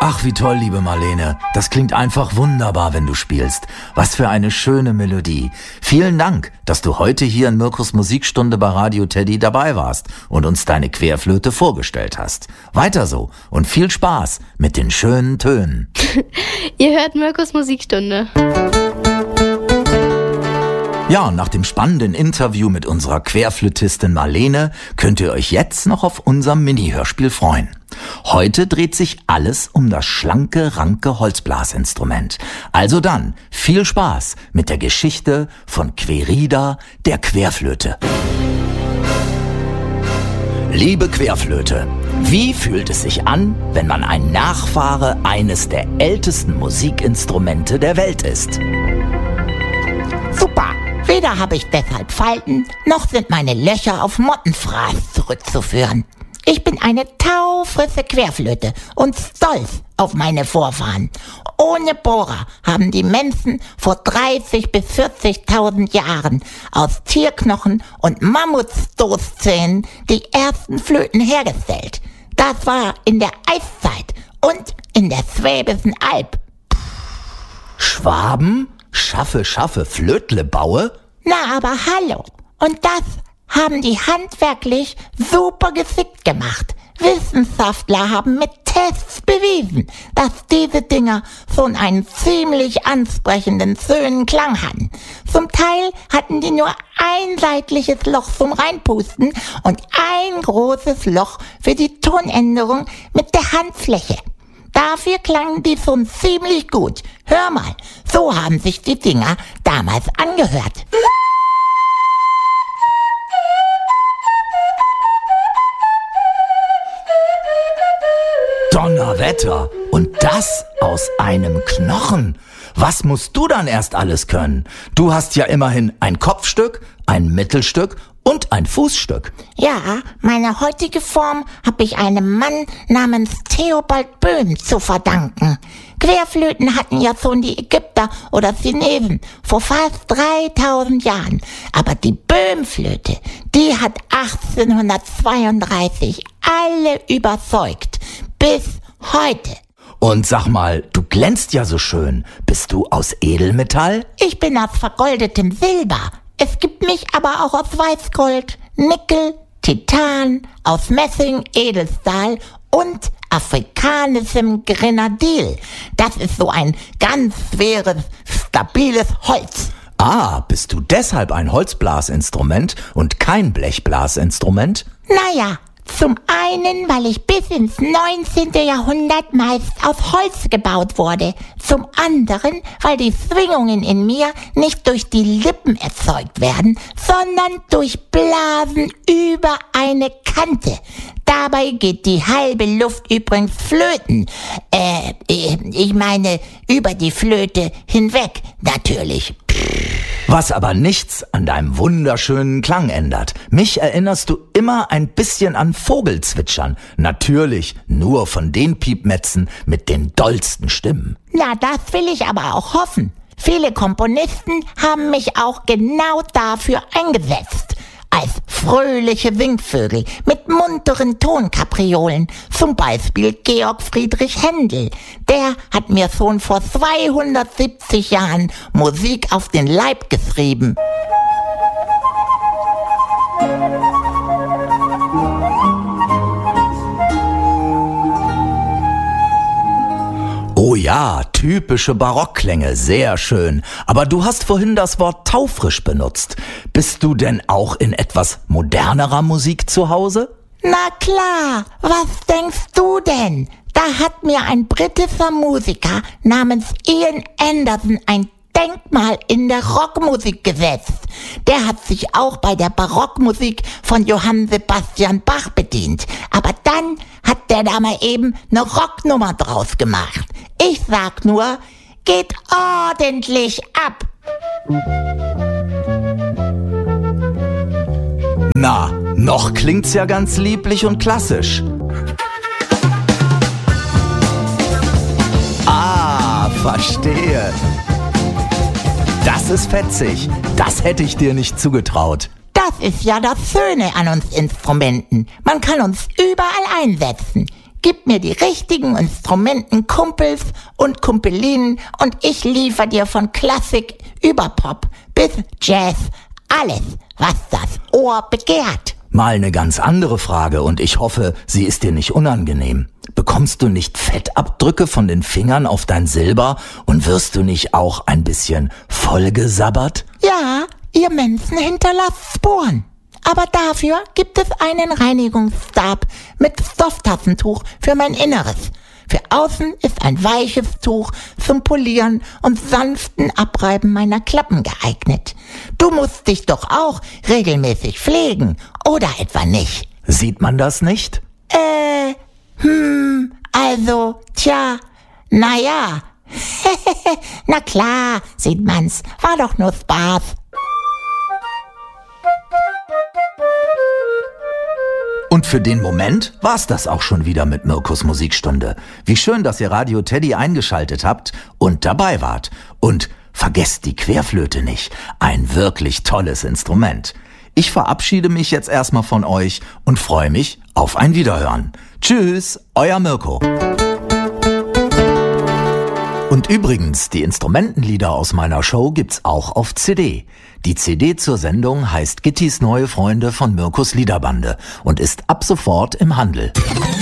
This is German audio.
Ach, wie toll, liebe Marlene. Das klingt einfach wunderbar, wenn du spielst. Was für eine schöne Melodie. Vielen Dank, dass du heute hier in Mirkus Musikstunde bei Radio Teddy dabei warst und uns deine Querflöte vorgestellt hast. Weiter so und viel Spaß mit den schönen Tönen. Ihr hört Mirkus Musikstunde. Ja, und nach dem spannenden Interview mit unserer Querflötistin Marlene könnt ihr euch jetzt noch auf unserem Mini-Hörspiel freuen. Heute dreht sich alles um das schlanke, ranke Holzblasinstrument. Also dann, viel Spaß mit der Geschichte von Querida, der Querflöte. Liebe Querflöte, wie fühlt es sich an, wenn man ein Nachfahre eines der ältesten Musikinstrumente der Welt ist? Super! Weder habe ich deshalb Falten, noch sind meine Löcher auf Mottenfraß zurückzuführen. Ich bin eine taufrisse Querflöte und stolz auf meine Vorfahren. Ohne Bohrer haben die Menschen vor 30.000 bis 40.000 Jahren aus Tierknochen und Mammutstoßzähnen die ersten Flöten hergestellt. Das war in der Eiszeit und in der Schwäbischen Alb. Schwaben? Schaffe, Flötle baue? Na, aber hallo. Und das haben die handwerklich super geschickt gemacht. Wissenschaftler haben mit Tests bewiesen, dass diese Dinger schon einen ziemlich ansprechenden, schönen Klang hatten. Zum Teil hatten die nur ein seitliches Loch zum Reinpusten und ein großes Loch für die Tonänderung mit der Handfläche. Dafür klangen die schon ziemlich gut. Hör mal, so haben sich die Dinger damals angehört. Donnerwetter! Und das aus einem Knochen? Was musst du dann erst alles können? Du hast ja immerhin ein Kopfstück, ein Mittelstück und ein Fußstück. Ja, meine heutige Form habe ich einem Mann namens Theobald Böhm zu verdanken. Querflöten hatten ja schon die Ägypter oder Chinesen vor fast 3000 Jahren. Aber die Böhmflöte, die hat 1832 alle überzeugt. Bis heute. Und sag mal, du glänzt ja so schön. Bist du aus Edelmetall? Ich bin aus vergoldetem Silber. Es gibt mich aber auch aus Weißgold, Nickel, Titan, aus Messing, Edelstahl und afrikanischem Grenadil. Das ist so ein ganz schweres, stabiles Holz. Ah, bist du deshalb ein Holzblasinstrument und kein Blechblasinstrument? Naja, zum einen, weil ich bis ins 19. Jahrhundert meist aus Holz gebaut wurde. Zum anderen, weil die Schwingungen in mir nicht durch die Lippen erzeugt werden, sondern durch Blasen über eine Kante. Dabei geht die halbe Luft übrigens flöten. Ich meine, über die Flöte hinweg, natürlich. Was aber nichts an deinem wunderschönen Klang ändert. Mich erinnerst du immer ein bisschen an Vogelzwitschern. Natürlich nur von den Piepmetzen mit den dollsten Stimmen. Na, das will ich aber auch hoffen. Viele Komponisten haben mich auch genau dafür eingesetzt. Als fröhliche Singvögel mit munteren Tonkapriolen. Zum Beispiel Georg Friedrich Händel. Der hat mir schon vor 270 Jahren Musik auf den Leib geschrieben. Oh ja, typische Barockklänge, sehr schön. Aber du hast vorhin das Wort taufrisch benutzt. Bist du denn auch in etwas modernerer Musik zu Hause? Na klar, was denkst du denn? Da hat mir ein britischer Musiker namens Ian Anderson ein Denkmal in der Rockmusik gesetzt. Der hat sich auch bei der Barockmusik von Johann Sebastian Bach bedient. Aber dann hat der da mal eben eine Rocknummer draus gemacht. Ich sag nur, geht ordentlich ab. Na, noch klingt's ja ganz lieblich und klassisch. Ah, verstehe. Das ist fetzig. Das hätte ich dir nicht zugetraut. Das ist ja das Schöne an uns Instrumenten. Man kann uns überall einsetzen. Gib mir die richtigen Instrumenten, Kumpels und Kumpelinen und ich liefer dir von Klassik über Pop bis Jazz alles, was das Ohr begehrt. Mal eine ganz andere Frage und ich hoffe, sie ist dir nicht unangenehm. Bekommst du nicht Fettabdrücke von den Fingern auf dein Silber und wirst du nicht auch ein bisschen vollgesabbert? Ja, ihr Mensen hinterlasst Spuren. Aber dafür gibt es einen Reinigungsstab mit Stofftassentuch für mein Inneres. Für außen ist ein weiches Tuch zum Polieren und sanften Abreiben meiner Klappen geeignet. Du musst dich doch auch regelmäßig pflegen, oder etwa nicht? Sieht man das nicht? Naja. Na klar, sieht man's. War doch nur Spaß. Und für den Moment war's das auch schon wieder mit Mirkus Musikstunde. Wie schön, dass ihr Radio Teddy eingeschaltet habt und dabei wart. Und vergesst die Querflöte nicht. Ein wirklich tolles Instrument. Ich verabschiede mich jetzt erstmal von euch und freue mich auf ein Wiederhören. Tschüss, euer Mirko. Und übrigens, die Instrumentenlieder aus meiner Show gibt's auch auf CD. Die CD zur Sendung heißt Gittys neue Freunde von Mirkus Liederbande und ist ab sofort im Handel.